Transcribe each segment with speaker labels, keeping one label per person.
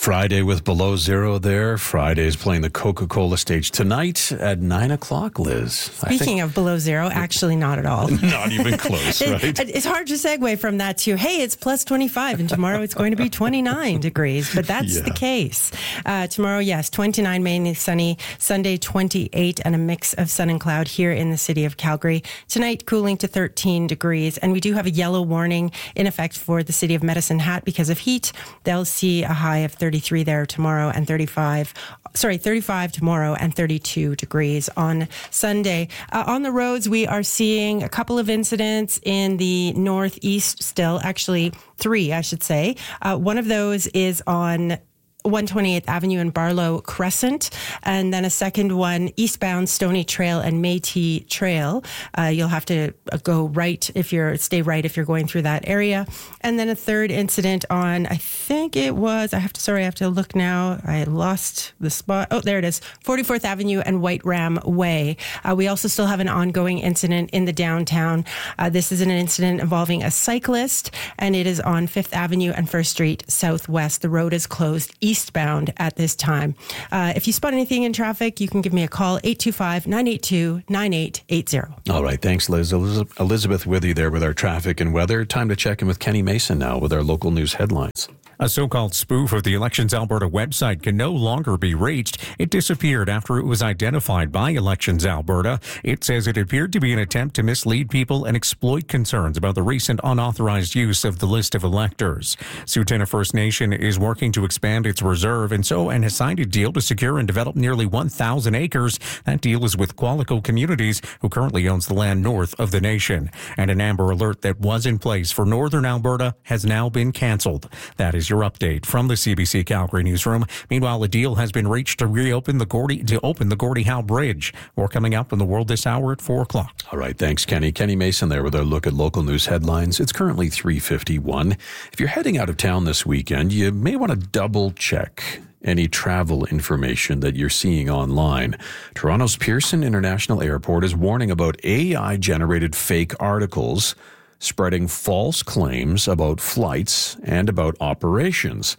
Speaker 1: Friday with Below Zero there. Friday's playing the Coca-Cola stage tonight at 9 o'clock, Liz.
Speaker 2: Speaking of Below Zero, actually not at all.
Speaker 1: Not even close, right?
Speaker 2: It's hard to segue from that to, hey, it's plus 25 and tomorrow it's going to be 29 degrees, but that's the case. Tomorrow, yes, 29, mainly sunny. Sunday, 28 and a mix of sun and cloud here in the city of Calgary. Tonight, cooling to 13 degrees. And we do have a yellow warning in effect for the city of Medicine Hat because of heat. They'll see a high of 33 there tomorrow and 35 tomorrow and 32 degrees on Sunday. On the roads, we are seeing a couple of incidents in the northeast still, actually 3, I should say. One of those is on 128th Avenue and Barlow Crescent, and then a second one eastbound Stony Trail and Métis Trail. You'll have to go right stay right if you're going through that area. And then a third incident on, I have to look now. I lost the spot. Oh, there it is. 44th Avenue and White Ram Way. We also still have an ongoing incident in the downtown. This is an incident involving a cyclist, and it is on 5th Avenue and 1st Street Southwest. The road is closed eastbound at this time. If you spot anything in traffic, you can give me a call, 825-982-9880.
Speaker 1: All right, thanks, Liz. Elizabeth with you there with our traffic and weather. Time to check in with Kenny Mason now with our local news headlines.
Speaker 3: A so-called spoof of the Elections Alberta website can no longer be reached. It disappeared after it was identified by Elections Alberta. It says it appeared to be an attempt to mislead people and exploit concerns about the recent unauthorized use of the list of electors. Tsuut'ina First Nation is working to expand its reserve and has signed a deal to secure and develop nearly 1,000 acres. That deal is with Qualico Communities, who currently owns the land north of the nation. And an amber alert that was in place for northern Alberta has now been cancelled. That is your update from the CBC Calgary newsroom. Meanwhile, a deal has been reached to open the Gordie Howe Bridge. More coming up in the world this hour at 4 o'clock.
Speaker 1: All right, thanks, Kenny. Kenny Mason there with our look at local news headlines. It's currently 3:51. If you're heading out of town this weekend, you may want to double check any travel information that you're seeing online. Toronto's Pearson International Airport is warning about AI-generated fake articles spreading false claims about flights and about operations.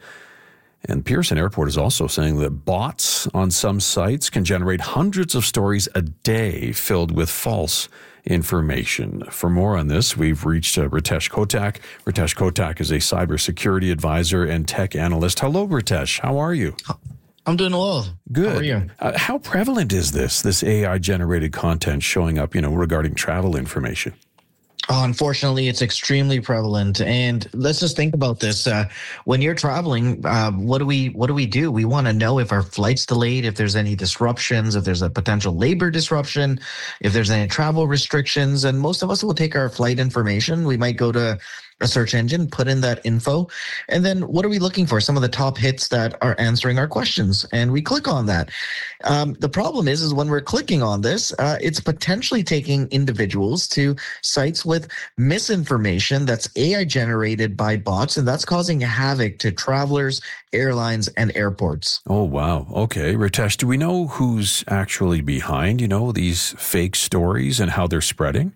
Speaker 1: And Pearson Airport is also saying that bots on some sites can generate hundreds of stories a day filled with false information. For more on this, we've reached Ritesh Kotak. Ritesh Kotak is a cybersecurity advisor and tech analyst. Hello, Ritesh. How are you?
Speaker 4: I'm doing well.
Speaker 1: Good.
Speaker 4: How are you?
Speaker 1: How prevalent is this AI-generated content showing up, regarding travel information?
Speaker 4: Unfortunately, it's extremely prevalent. And let's just think about this. When you're traveling, what do we do? We want to know if our flight's delayed, if there's any disruptions, if there's a potential labor disruption, if there's any travel restrictions. And most of us will take our flight information. We might go to a search engine, put in that info. And then what are we looking for? Some of the top hits that are answering our questions. And we click on that. The problem is when we're clicking on this, it's potentially taking individuals to sites with misinformation that's AI generated by bots. And that's causing havoc to travelers, airlines, and airports.
Speaker 1: Oh, wow. Okay. Ritesh, do we know who's actually behind, these fake stories and how they're spreading?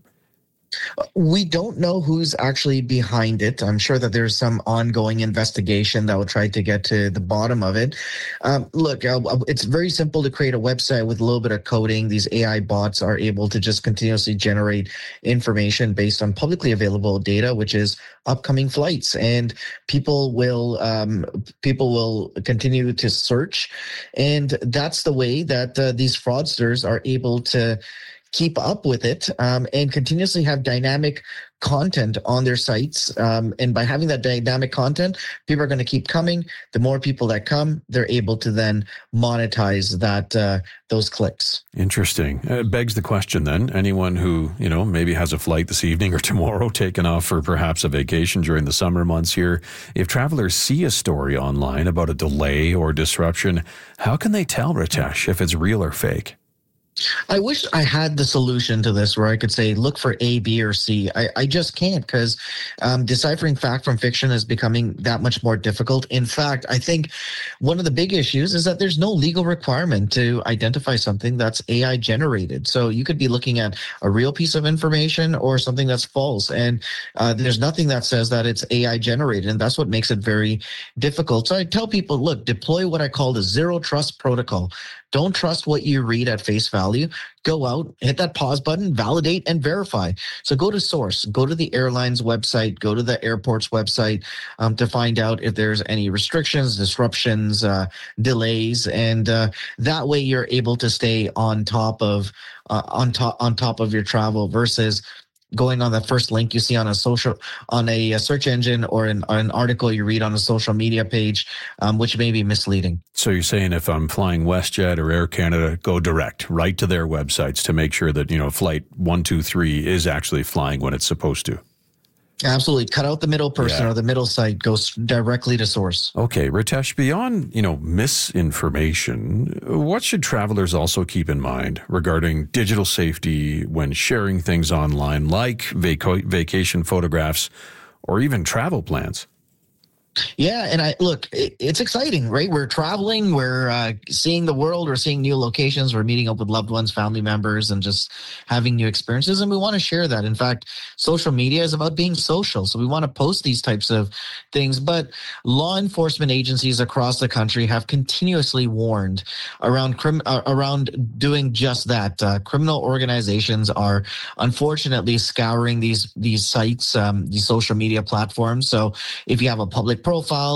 Speaker 4: We don't know who's actually behind it. I'm sure that there's some ongoing investigation that will try to get to the bottom of it. Look, it's very simple to create a website with a little bit of coding. These AI bots are able to just continuously generate information based on publicly available data, which is upcoming flights. And people will continue to search. And that's the way that these fraudsters are able to keep up with it and continuously have dynamic content on their sites. And by having that dynamic content, people are going to keep coming. The more people that come, they're able to then monetize those clicks.
Speaker 1: Interesting. It begs the question then, anyone who, maybe has a flight this evening or tomorrow taken off for perhaps a vacation during the summer months here, if travelers see a story online about a delay or disruption, how can they tell, Ritesh, if it's real or fake?
Speaker 4: I wish I had the solution to this where I could say, look for A, B, or C. I just can't because deciphering fact from fiction is becoming that much more difficult. In fact, I think one of the big issues is that there's no legal requirement to identify something that's AI generated. So you could be looking at a real piece of information or something that's false. And there's nothing that says that it's AI generated. And that's what makes it very difficult. So I tell people, look, deploy what I call the zero trust protocol. Don't trust what you read at face value. Go out, hit that pause button, validate, and verify. So go to source, go to the airline's website, go to the airport's website to find out if there's any restrictions, disruptions, delays, and that way you're able to stay on top of your travel versus going on the first link you see on a search engine or an article you read on a social media page, which may be misleading.
Speaker 1: So you're saying if I'm flying WestJet or Air Canada, go direct right to their websites to make sure that, flight 123 is actually flying when it's supposed to.
Speaker 4: Absolutely. Cut out the middle person or the middle site. Go directly to source.
Speaker 1: Okay, Ritesh, beyond, misinformation, what should travelers also keep in mind regarding digital safety when sharing things online, like vacation photographs or even travel plans?
Speaker 4: Yeah, and it's exciting, right? We're traveling, we're seeing the world, we're seeing new locations, we're meeting up with loved ones, family members, and just having new experiences. And we want to share that. In fact, social media is about being social. So we want to post these types of things. But law enforcement agencies across the country have continuously warned around doing just that. Criminal organizations are unfortunately scouring these sites, these social media platforms. So if you have a public profile